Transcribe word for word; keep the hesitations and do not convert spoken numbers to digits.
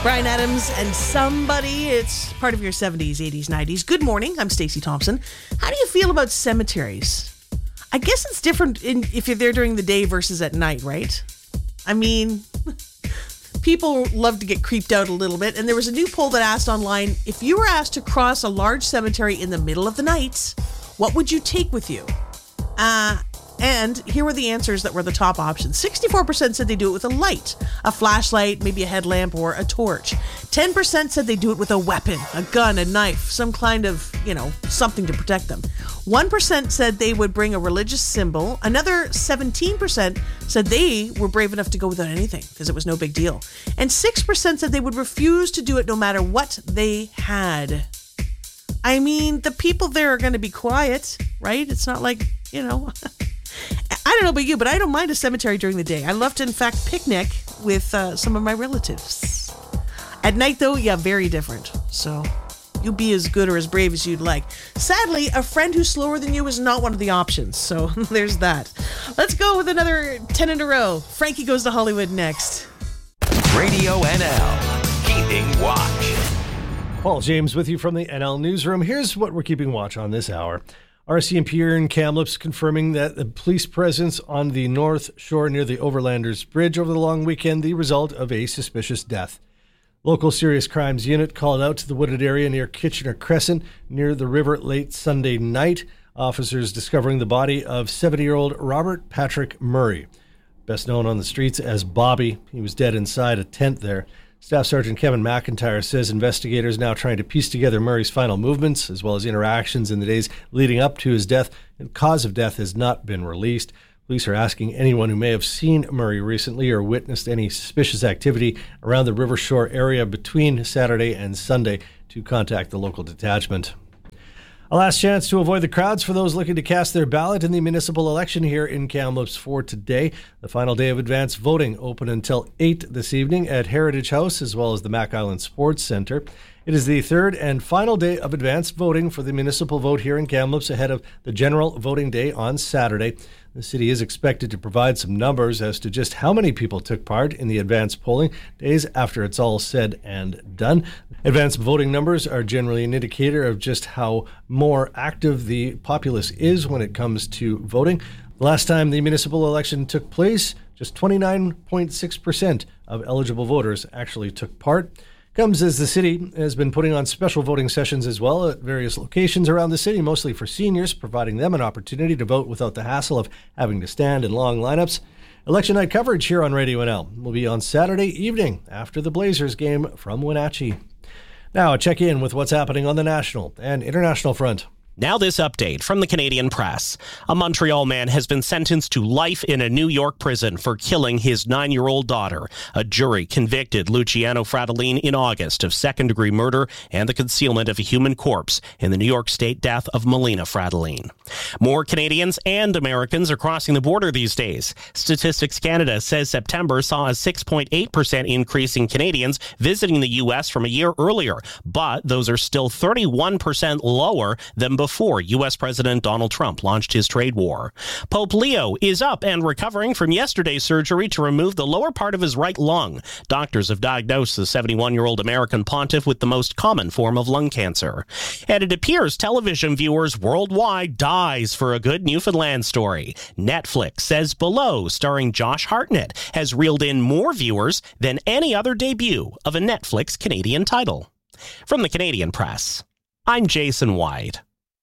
Bryan Adams and Somebody. It's part of your seventies, eighties, nineties. Good morning. I'm Stacey Thompson. How do you feel about cemeteries? I guess it's different in, if you're there during the day versus at night, right? I mean, people love to get creeped out a little bit. And there was a new poll that asked online, if you were asked to cross a large cemetery in the middle of the night, what would you take with you? Uh... And here were the answers that were the top options. sixty-four percent said they do it with a light, a flashlight, maybe a headlamp or a torch. ten percent said they do it with a weapon, a gun, a knife, some kind of, you know, something to protect them. one percent said they would bring a religious symbol. Another seventeen percent said they were brave enough to go without anything because it was no big deal. And six percent said they would refuse to do it no matter what they had. I mean, the people there are going to be quiet, right? It's not like, you know... I don't know about you, but I don't mind a cemetery during the day. I love to, in fact, picnic with uh, some of my relatives. At night, though, yeah, very different. So you be as good or as brave as you'd like. Sadly, a friend who's slower than you is not one of the options. So there's that. Let's go with another ten in a row. Frankie Goes to Hollywood next. Radio N L, Keeping Watch. Paul James with you from the N L Newsroom. Here's what we're keeping watch on this hour. R C M P here in Kamloops confirming that the police presence on the North Shore near the Overlanders Bridge over the long weekend, the result of a suspicious death. Local Serious Crimes Unit called out to the wooded area near Kitchener Crescent near the river late Sunday night. Officers discovering the body of seventy-year-old Robert Patrick Murray, best known on the streets as Bobby. He was dead inside a tent there. Staff Sergeant Kevin McIntyre says investigators now trying to piece together Murray's final movements as well as interactions in the days leading up to his death, and cause of death has not been released. Police are asking anyone who may have seen Murray recently or witnessed any suspicious activity around the River Shore area between Saturday and Sunday to contact the local detachment. A last chance to avoid the crowds for those looking to cast their ballot in the municipal election here in Kamloops for today. The final day of advance voting open until eight this evening at Heritage House as well as the Mac Island Sports Centre. It is the third and final day of advance voting for the municipal vote here in Kamloops ahead of the general voting day on Saturday. The city is expected to provide some numbers as to just how many people took part in the advance polling days after it's all said and done. Advance voting numbers are generally an indicator of just how more active the populace is when it comes to voting. The last time the municipal election took place, just twenty-nine point six percent of eligible voters actually took part. Comes as the city has been putting on special voting sessions as well at various locations around the city, mostly for seniors, providing them an opportunity to vote without the hassle of having to stand in long lineups. Election night coverage here on Radio N L will be on Saturday evening after the Blazers game from Wenatchee. Now, a check in with what's happening on the national and international front. Now this update from the Canadian Press. A Montreal man has been sentenced to life in a New York prison for killing his nine-year-old daughter. A jury convicted Luciano Fratellin in August of second-degree murder and the concealment of a human corpse in the New York State death of Melina Fratellin. More Canadians and Americans are crossing the border these days. Statistics Canada says September saw a six point eight percent increase in Canadians visiting the U S from a year earlier, but those are still thirty-one percent lower than before. Before U S President Donald Trump launched his trade war. Pope Leo is up and recovering from yesterday's surgery to remove the lower part of his right lung. Doctors have diagnosed the seventy-one-year-old American pontiff with the most common form of lung cancer. And it appears television viewers worldwide dies for a good Newfoundland story. Netflix says Below, starring Josh Hartnett, has reeled in more viewers than any other debut of a Netflix Canadian title. From the Canadian Press, I'm Jason White.